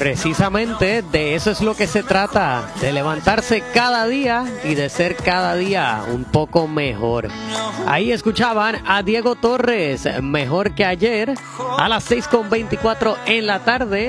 Precisamente de eso es lo que se trata, de levantarse cada día y de ser cada día un poco mejor. Ahí escuchaban a Diego Torres, Mejor que Ayer, a las 6:24 en la tarde.